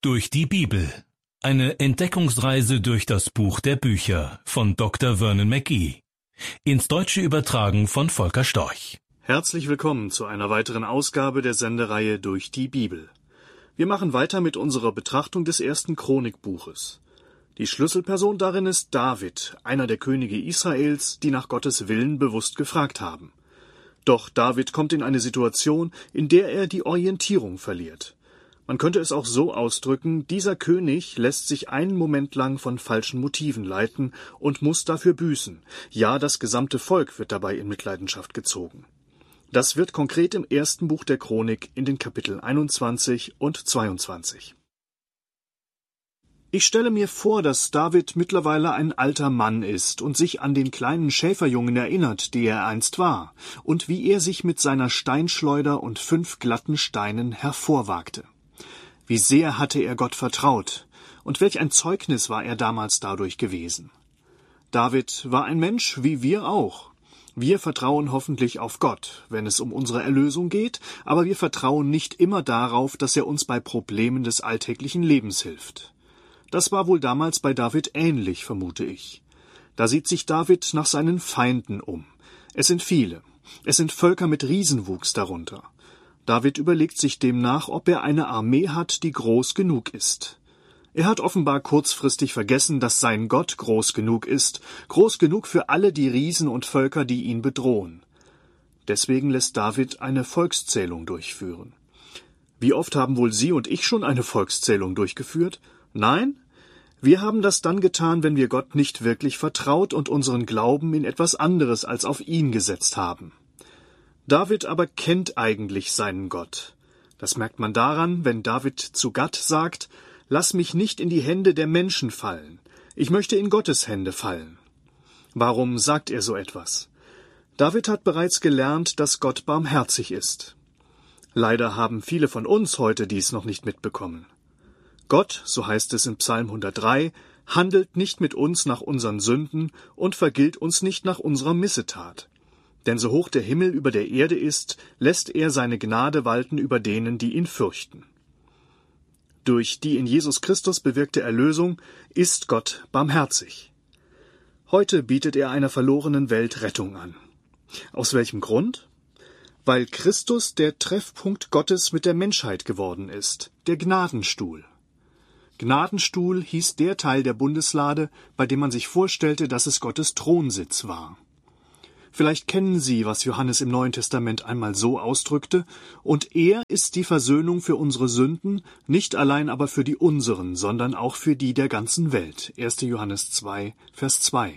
Durch die Bibel. Eine Entdeckungsreise durch das Buch der Bücher von Dr. Vernon McGee. Ins Deutsche übertragen von Volker Storch. Herzlich willkommen zu einer weiteren Ausgabe der Sendereihe Durch die Bibel. Wir machen weiter mit unserer Betrachtung des ersten Chronikbuches. Die Schlüsselperson darin ist David, einer der Könige Israels, die nach Gottes Willen bewusst gefragt haben. Doch David kommt in eine Situation, in der er die Orientierung verliert. Man könnte es auch so ausdrücken, dieser König lässt sich einen Moment lang von falschen Motiven leiten und muss dafür büßen. Ja, das gesamte Volk wird dabei in Mitleidenschaft gezogen. Das wird konkret im ersten Buch der Chronik in den Kapiteln 21 und 22. Ich stelle mir vor, dass David mittlerweile ein alter Mann ist und sich an den kleinen Schäferjungen erinnert, der er einst war, und wie er sich mit seiner Steinschleuder und 5 glatten Steinen hervorwagte. Wie sehr hatte er Gott vertraut, und welch ein Zeugnis war er damals dadurch gewesen. David war ein Mensch wie wir auch. Wir vertrauen hoffentlich auf Gott, wenn es um unsere Erlösung geht, aber wir vertrauen nicht immer darauf, dass er uns bei Problemen des alltäglichen Lebens hilft. Das war wohl damals bei David ähnlich, vermute ich. Da sieht sich David nach seinen Feinden um. Es sind viele. Es sind Völker mit Riesenwuchs darunter. David überlegt sich demnach, ob er eine Armee hat, die groß genug ist. Er hat offenbar kurzfristig vergessen, dass sein Gott groß genug ist, groß genug für alle die Riesen und Völker, die ihn bedrohen. Deswegen lässt David eine Volkszählung durchführen. Wie oft haben wohl Sie und ich schon eine Volkszählung durchgeführt? Nein? Wir haben das dann getan, wenn wir Gott nicht wirklich vertraut und unseren Glauben in etwas anderes als auf ihn gesetzt haben. David aber kennt eigentlich seinen Gott. Das merkt man daran, wenn David zu Gad sagt: »Lass mich nicht in die Hände der Menschen fallen. Ich möchte in Gottes Hände fallen.« Warum sagt er so etwas? David hat bereits gelernt, dass Gott barmherzig ist. Leider haben viele von uns heute dies noch nicht mitbekommen. Gott, so heißt es in Psalm 103, handelt nicht mit uns nach unseren Sünden und vergilt uns nicht nach unserer Missetat. Denn so hoch der Himmel über der Erde ist, lässt er seine Gnade walten über denen, die ihn fürchten. Durch die in Jesus Christus bewirkte Erlösung ist Gott barmherzig. Heute bietet er einer verlorenen Welt Rettung an. Aus welchem Grund? Weil Christus der Treffpunkt Gottes mit der Menschheit geworden ist, der Gnadenstuhl. Gnadenstuhl hieß der Teil der Bundeslade, bei dem man sich vorstellte, dass es Gottes Thronsitz war. Vielleicht kennen Sie, was Johannes im Neuen Testament einmal so ausdrückte: Und er ist die Versöhnung für unsere Sünden, nicht allein aber für die unseren, sondern auch für die der ganzen Welt. 1. Johannes 2, Vers 2.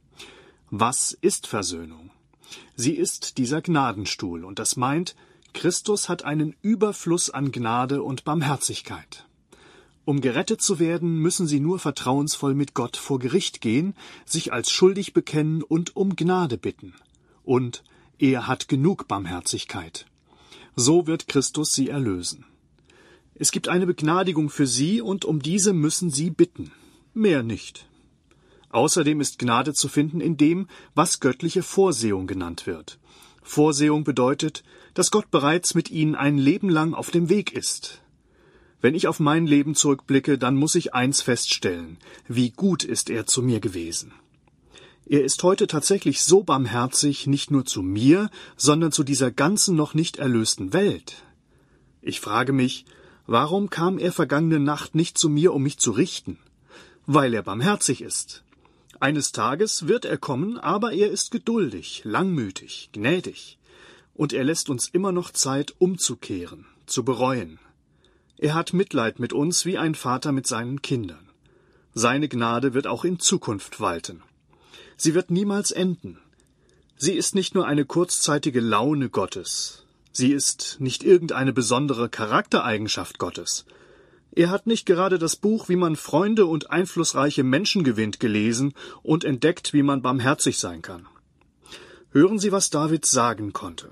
Was ist Versöhnung? Sie ist dieser Gnadenstuhl, und das meint, Christus hat einen Überfluss an Gnade und Barmherzigkeit. Um gerettet zu werden, müssen sie nur vertrauensvoll mit Gott vor Gericht gehen, sich als schuldig bekennen und um Gnade bitten. Und er hat genug Barmherzigkeit. So wird Christus sie erlösen. Es gibt eine Begnadigung für sie, und um diese müssen sie bitten. Mehr nicht. Außerdem ist Gnade zu finden in dem, was göttliche Vorsehung genannt wird. Vorsehung bedeutet, dass Gott bereits mit ihnen ein Leben lang auf dem Weg ist. Wenn ich auf mein Leben zurückblicke, dann muss ich eins feststellen: Wie gut ist er zu mir gewesen. Er ist heute tatsächlich so barmherzig, nicht nur zu mir, sondern zu dieser ganzen noch nicht erlösten Welt. Ich frage mich, warum kam er vergangene Nacht nicht zu mir, um mich zu richten? Weil er barmherzig ist. Eines Tages wird er kommen, aber er ist geduldig, langmütig, gnädig. Und er lässt uns immer noch Zeit, umzukehren, zu bereuen. Er hat Mitleid mit uns wie ein Vater mit seinen Kindern. Seine Gnade wird auch in Zukunft walten. Sie wird niemals enden. Sie ist nicht nur eine kurzzeitige Laune Gottes. Sie ist nicht irgendeine besondere Charaktereigenschaft Gottes. Er hat nicht gerade das Buch, wie man Freunde und einflussreiche Menschen gewinnt, gelesen und entdeckt, wie man barmherzig sein kann. Hören Sie, was David sagen konnte.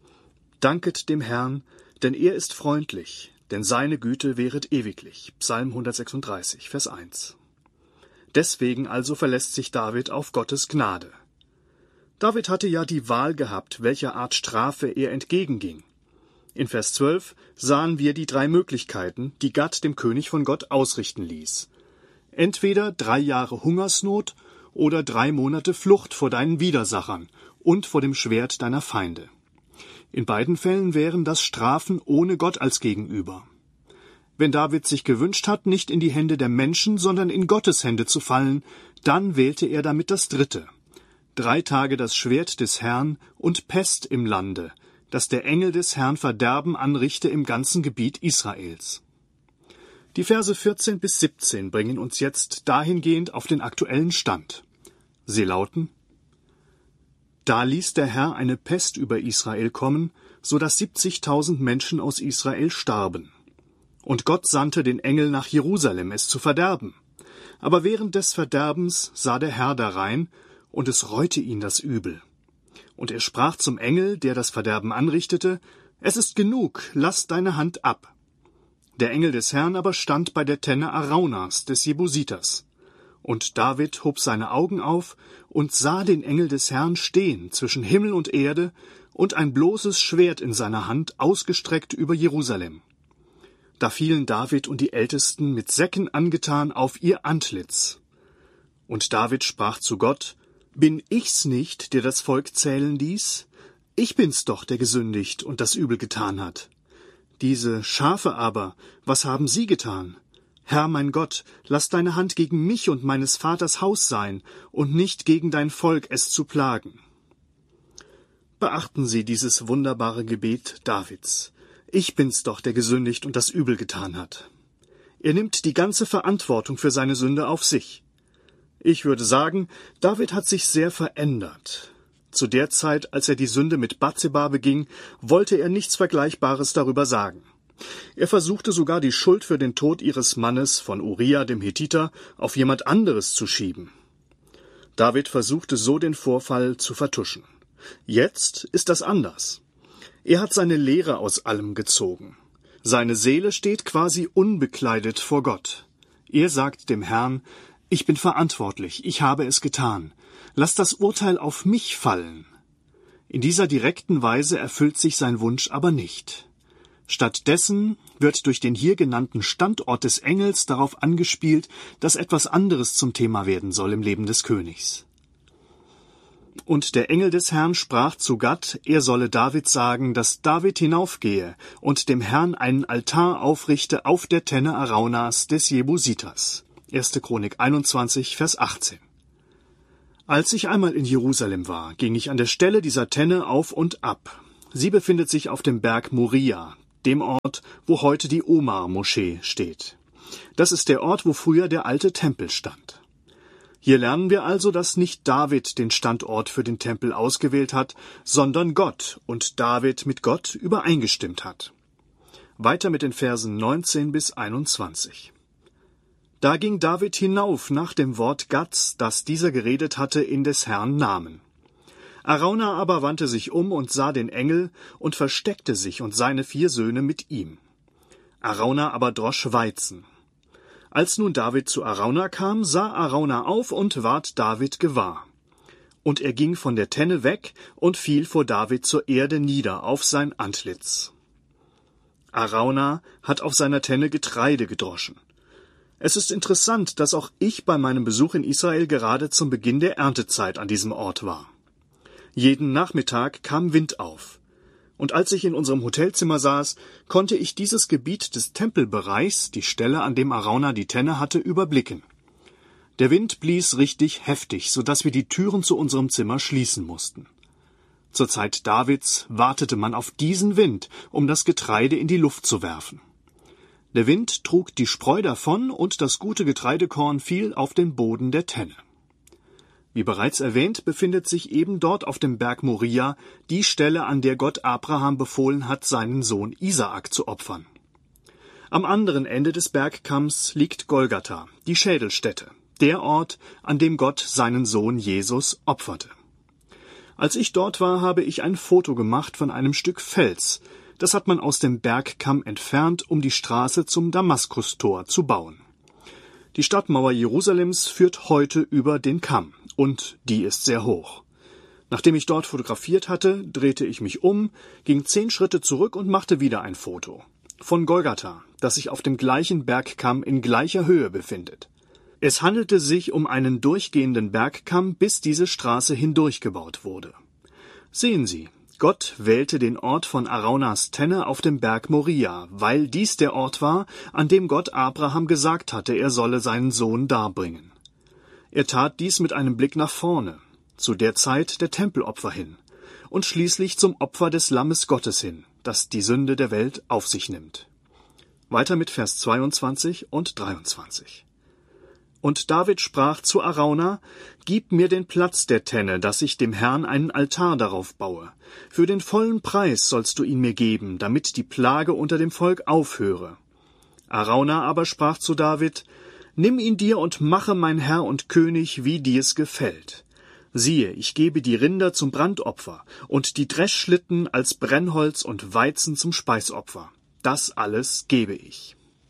Danket dem Herrn, denn er ist freundlich, denn seine Güte währet ewiglich. Psalm 136, Vers 1. Deswegen also verlässt sich David auf Gottes Gnade. David hatte ja die Wahl gehabt, welcher Art Strafe er entgegenging. In Vers 12 sahen wir die 3 Möglichkeiten, die Gad dem König von Gott ausrichten ließ. Entweder 3 Jahre Hungersnot oder 3 Monate Flucht vor deinen Widersachern und vor dem Schwert deiner Feinde. In beiden Fällen wären das Strafen ohne Gott als Gegenüber. Wenn David sich gewünscht hat, nicht in die Hände der Menschen, sondern in Gottes Hände zu fallen, dann wählte er damit das 3. 3 Tage das Schwert des Herrn und Pest im Lande, dass der Engel des Herrn Verderben anrichte im ganzen Gebiet Israels. Die Verse 14 bis 17 bringen uns jetzt dahingehend auf den aktuellen Stand. Sie lauten: Da ließ der Herr eine Pest über Israel kommen, so dass 70.000 Menschen aus Israel starben. Und Gott sandte den Engel nach Jerusalem, es zu verderben. Aber während des Verderbens sah der Herr darein, und es reute ihn das Übel. Und er sprach zum Engel, der das Verderben anrichtete: Es ist genug, lass deine Hand ab. Der Engel des Herrn aber stand bei der Tenne Araunas, des Jebusiters. Und David hob seine Augen auf und sah den Engel des Herrn stehen zwischen Himmel und Erde und ein bloßes Schwert in seiner Hand ausgestreckt über Jerusalem. Da fielen David und die Ältesten mit Säcken angetan auf ihr Antlitz. Und David sprach zu Gott: Bin ich's nicht, der das Volk zählen ließ? Ich bin's doch, der gesündigt und das Übel getan hat. Diese Schafe aber, was haben sie getan? Herr mein Gott, lass deine Hand gegen mich und meines Vaters Haus sein und nicht gegen dein Volk, es zu plagen. Beachten Sie dieses wunderbare Gebet Davids. Ich bin's doch, der gesündigt und das Übel getan hat. Er nimmt die ganze Verantwortung für seine Sünde auf sich. Ich würde sagen, David hat sich sehr verändert. Zu der Zeit, als er die Sünde mit Bathseba beging, wollte er nichts Vergleichbares darüber sagen. Er versuchte sogar, die Schuld für den Tod ihres Mannes von Uria, dem Hethiter, auf jemand anderes zu schieben. David versuchte so, den Vorfall zu vertuschen. Jetzt ist das anders. Er hat seine Lehre aus allem gezogen. Seine Seele steht quasi unbekleidet vor Gott. Er sagt dem Herrn: Ich bin verantwortlich, ich habe es getan. Lass das Urteil auf mich fallen. In dieser direkten Weise erfüllt sich sein Wunsch aber nicht. Stattdessen wird durch den hier genannten Standort des Engels darauf angespielt, dass etwas anderes zum Thema werden soll im Leben des Königs. Und der Engel des Herrn sprach zu Gad, er solle David sagen, dass David hinaufgehe und dem Herrn einen Altar aufrichte auf der Tenne Araunas des Jebusiters. 1. Chronik 21, Vers 18. Als ich einmal in Jerusalem war, ging ich an der Stelle dieser Tenne auf und ab. Sie befindet sich auf dem Berg Moria, dem Ort, wo heute die Omar-Moschee steht. Das ist der Ort, wo früher der alte Tempel stand. Hier lernen wir also, dass nicht David den Standort für den Tempel ausgewählt hat, sondern Gott und David mit Gott übereingestimmt hat. Weiter mit den Versen 19 bis 21. Da ging David hinauf nach dem Wort Gads, das dieser geredet hatte, in des Herrn Namen. Arauna aber wandte sich um und sah den Engel und versteckte sich und seine 4 Söhne mit ihm. Arauna aber drosch Weizen. Als nun David zu Arauna kam, sah Arauna auf und ward David gewahr. Und er ging von der Tenne weg und fiel vor David zur Erde nieder auf sein Antlitz. Arauna hat auf seiner Tenne Getreide gedroschen. Es ist interessant, dass auch ich bei meinem Besuch in Israel gerade zum Beginn der Erntezeit an diesem Ort war. Jeden Nachmittag kam Wind auf. Und als ich in unserem Hotelzimmer saß, konnte ich dieses Gebiet des Tempelbereichs, die Stelle, an dem Arauna die Tenne hatte, überblicken. Der Wind blies richtig heftig, so dass wir die Türen zu unserem Zimmer schließen mussten. Zur Zeit Davids wartete man auf diesen Wind, um das Getreide in die Luft zu werfen. Der Wind trug die Spreu davon und das gute Getreidekorn fiel auf den Boden der Tenne. Wie bereits erwähnt, befindet sich eben dort auf dem Berg Moria die Stelle, an der Gott Abraham befohlen hat, seinen Sohn Isaak zu opfern. Am anderen Ende des Bergkamms liegt Golgatha, die Schädelstätte, der Ort, an dem Gott seinen Sohn Jesus opferte. Als ich dort war, habe ich ein Foto gemacht von einem Stück Fels. Das hat man aus dem Bergkamm entfernt, um die Straße zum Damaskustor zu bauen. Die Stadtmauer Jerusalems führt heute über den Kamm, und die ist sehr hoch. Nachdem ich dort fotografiert hatte, drehte ich mich um, ging 10 Schritte zurück und machte wieder ein Foto. Von Golgatha, das sich auf dem gleichen Bergkamm in gleicher Höhe befindet. Es handelte sich um einen durchgehenden Bergkamm, bis diese Straße hindurchgebaut wurde. Sehen Sie, Gott wählte den Ort von Araunas Tenne auf dem Berg Moria, weil dies der Ort war, an dem Gott Abraham gesagt hatte, er solle seinen Sohn darbringen. Er tat dies mit einem Blick nach vorne, zu der Zeit der Tempelopfer hin, und schließlich zum Opfer des Lammes Gottes hin, das die Sünde der Welt auf sich nimmt. Weiter mit Vers 22 und 23. Und David sprach zu Arauna: Gib mir den Platz der Tenne, dass ich dem Herrn einen Altar darauf baue. Für den vollen Preis sollst du ihn mir geben, damit die Plage unter dem Volk aufhöre. Arauna aber sprach zu David: Nimm ihn dir und mache mein Herr und König, wie dir's gefällt. Siehe, ich gebe die Rinder zum Brandopfer und die Dreschschlitten als Brennholz und Weizen zum Speisopfer. Das alles gebe ich.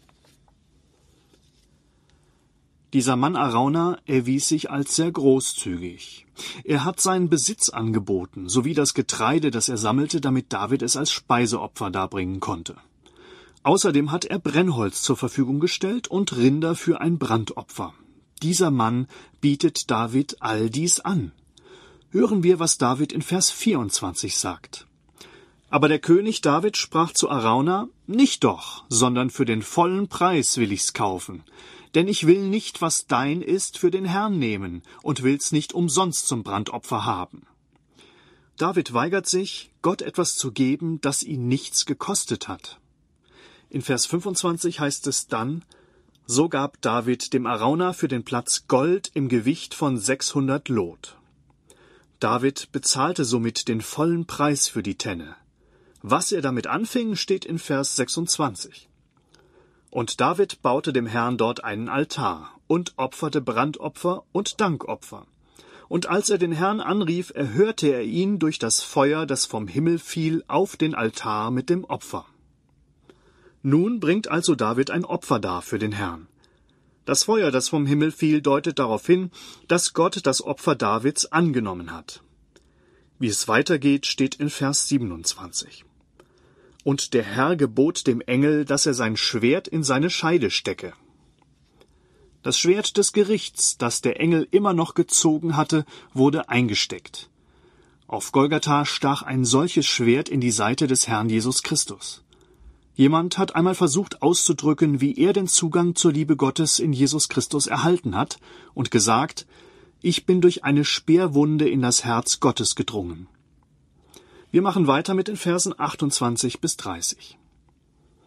Dieser Mann Arauna erwies sich als sehr großzügig. Er hat seinen Besitz angeboten, sowie das Getreide, das er sammelte, damit David es als Speiseopfer darbringen konnte. Außerdem hat er Brennholz zur Verfügung gestellt und Rinder für ein Brandopfer. Dieser Mann bietet David all dies an. Hören wir, was David in Vers 24 sagt. Aber der König David sprach zu Arauna: Nicht doch, sondern für den vollen Preis will ich's kaufen. Denn ich will nicht, was dein ist, für den Herrn nehmen und will's nicht umsonst zum Brandopfer haben. David weigert sich, Gott etwas zu geben, das ihn nichts gekostet hat. In Vers 25 heißt es dann: So gab David dem Arauna für den Platz Gold im Gewicht von 600 Lot. David bezahlte somit den vollen Preis für die Tenne. Was er damit anfing, steht in Vers 26. Und David baute dem Herrn dort einen Altar und opferte Brandopfer und Dankopfer. Und als er den Herrn anrief, erhörte er ihn durch das Feuer, das vom Himmel fiel, auf den Altar mit dem Opfer. Nun bringt also David ein Opfer dar für den Herrn. Das Feuer, das vom Himmel fiel, deutet darauf hin, dass Gott das Opfer Davids angenommen hat. Wie es weitergeht, steht in Vers 27. Und der Herr gebot dem Engel, dass er sein Schwert in seine Scheide stecke. Das Schwert des Gerichts, das der Engel immer noch gezogen hatte, wurde eingesteckt. Auf Golgatha stach ein solches Schwert in die Seite des Herrn Jesus Christus. Jemand hat einmal versucht auszudrücken, wie er den Zugang zur Liebe Gottes in Jesus Christus erhalten hat, und gesagt: Ich bin durch eine Speerwunde in das Herz Gottes gedrungen. Wir machen weiter mit den Versen 28 bis 30.